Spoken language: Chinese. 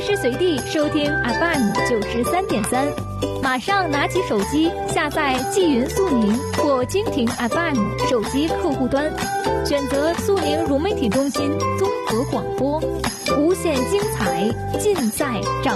时随地收听 FM 93.3，马上拿起手机下载纪云速宁或蜻蜓 FM 手机客户端，选择速宁融媒体中心综合广播，无限精彩尽在掌。